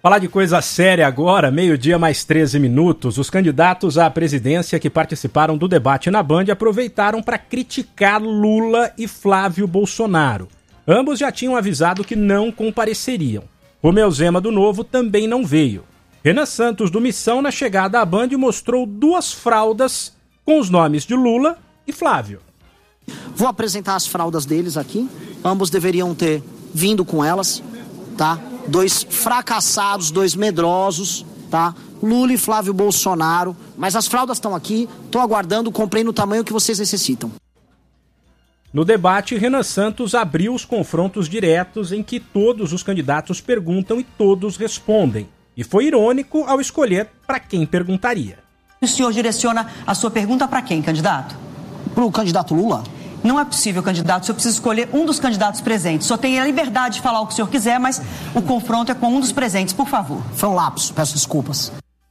Falar de coisa séria agora, 12:13. Os candidatos à presidência que participaram do debate na Band aproveitaram para criticar Lula e Flávio Bolsonaro. Ambos já tinham avisado que não compareceriam. Romeu Zema do Novo também não veio. Renan Santos do Missão, na chegada à Band, mostrou 2 fraldas com os nomes de Lula e Flávio. Vou apresentar as fraldas deles aqui. Ambos deveriam ter vindo com elas, tá? 2 fracassados, 2 medrosos, tá? Lula e Flávio Bolsonaro. Mas as fraldas estão aqui, tô aguardando, comprei no tamanho que vocês necessitam. No debate, Renan Santos abriu os confrontos diretos em que todos os candidatos perguntam e todos respondem. E foi irônico ao escolher para quem perguntaria. O senhor direciona a sua pergunta para quem, candidato? Para o candidato Lula? Não é possível, candidato. O senhor precisa escolher um dos candidatos presentes. Só tem a liberdade de falar o que o senhor quiser, mas o confronto é com um dos presentes, por favor. Foi um lapso, peço desculpas.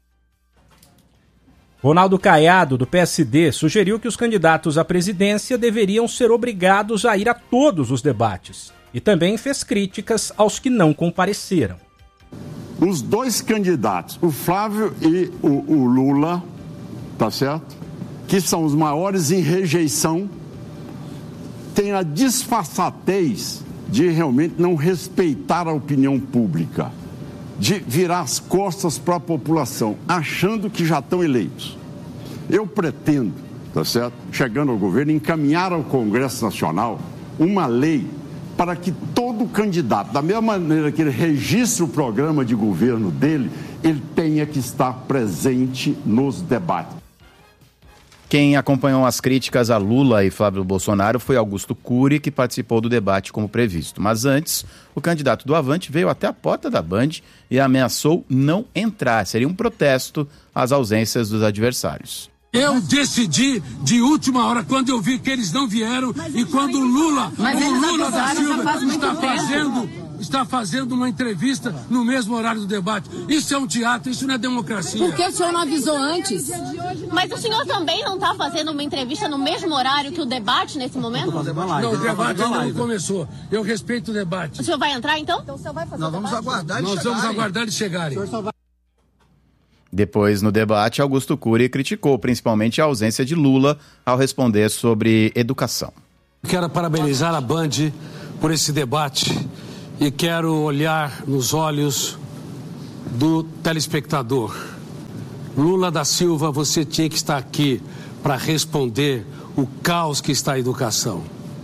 Ronaldo Caiado, do PSD, sugeriu que os candidatos à presidência deveriam ser obrigados a ir a todos os debates. E também fez críticas aos que não compareceram. Os 2 candidatos, o Flávio e o Lula, tá certo? Que são os maiores em rejeição, têm a disfarçatez de realmente não respeitar a opinião pública, de virar as costas para a população, achando que já estão eleitos. Eu pretendo, tá certo, chegando ao governo, encaminhar ao Congresso Nacional uma lei para que todo candidato, da mesma maneira que ele registre o programa de governo dele, ele tenha que estar presente nos debates. Quem acompanhou as críticas a Lula e Flávio Bolsonaro foi Augusto Cury, que participou do debate como previsto. Mas antes, o candidato do Avante veio até a porta da Band e ameaçou não entrar. Seria um protesto às ausências dos adversários. Eu decidi de última hora, quando eu vi que eles não vieram e quando o Lula da Silva está fazendo uma entrevista no mesmo horário do debate. Isso é um teatro, isso não é democracia. Por que o senhor não avisou antes? Mas o senhor também não está fazendo uma entrevista no mesmo horário que o debate nesse momento? Não, o debate ainda não começou. Eu respeito o debate. O senhor vai entrar então? Então o senhor vai fazer Nós vamos aguardar eles chegarem. Depois, no debate, Augusto Cury criticou principalmente a ausência de Lula ao responder sobre educação. Quero parabenizar a Band por esse debate e quero olhar nos olhos do telespectador. Lula da Silva, você tinha que estar aqui para responder o caos que está a educação.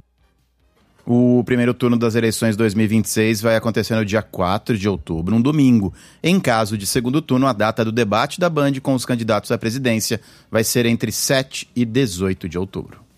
O primeiro turno das eleições 2026 vai acontecer no dia 4 de outubro, um domingo. Em caso de segundo turno, a data do debate da Band com os candidatos à presidência vai ser entre 7 e 18 de outubro.